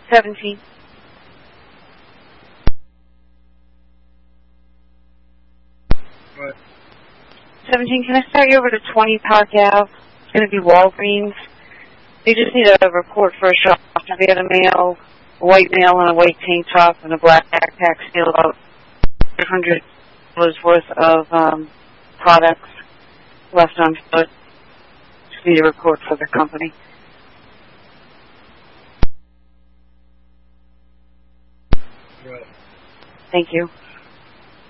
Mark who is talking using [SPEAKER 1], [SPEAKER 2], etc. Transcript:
[SPEAKER 1] 17.
[SPEAKER 2] Right.
[SPEAKER 1] 17, can I start you over to 20 Park Ave? It's going to be Walgreens. They just need a report for a shop. They had a male, a white male in a white tank top and a black backpack, steal about $100 worth of products left on foot. Just need a report for the company.
[SPEAKER 2] Right.
[SPEAKER 1] Thank you.